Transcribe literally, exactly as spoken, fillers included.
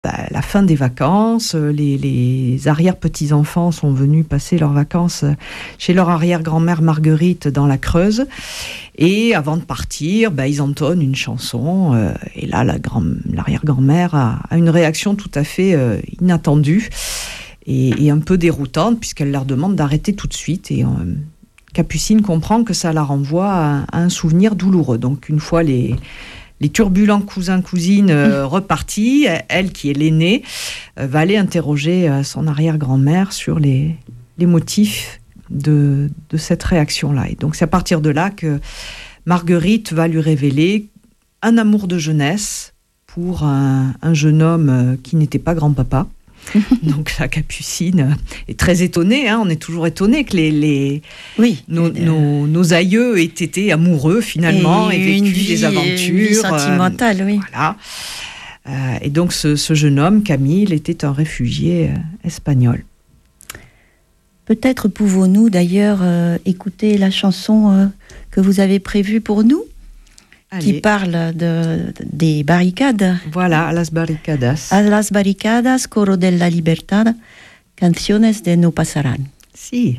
bah, la fin des vacances. Les, les arrière-petits-enfants sont venus passer leurs vacances chez leur arrière-grand-mère Marguerite dans la Creuse. Et avant de partir, bah, ils entonnent une chanson. Euh, et là, la grand, l'arrière-grand-mère a, a une réaction tout à fait euh, inattendue et, et un peu déroutante, puisqu'elle leur demande d'arrêter tout de suite. Et euh, Capucine comprend que ça la renvoie à, à un souvenir douloureux. Donc, une fois les... Les turbulents cousins-cousines euh, repartis, elle, qui est l'aînée, euh, va aller interroger euh, son arrière-grand-mère sur les, les motifs de, de cette réaction-là. Et donc, c'est à partir de là que Marguerite va lui révéler un amour de jeunesse pour un, un jeune homme euh, qui n'était pas grand-papa. Donc la Capucine est très étonnée, hein, on est toujours étonné que les, les oui, nos, euh, nos, nos aïeux aient été amoureux finalement et, et vécu des aventures une vie sentimentale, euh, oui. Voilà. Euh, et donc ce, ce jeune homme, Camille, était un réfugié euh, espagnol. Peut-être pouvons-nous d'ailleurs euh, écouter la chanson euh, que vous avez prévue pour nous. Allez. Qui parle de, des barricades. Voilà, a las barricadas. A las barricadas, coro de la libertad, canciones de no pasarán. Si.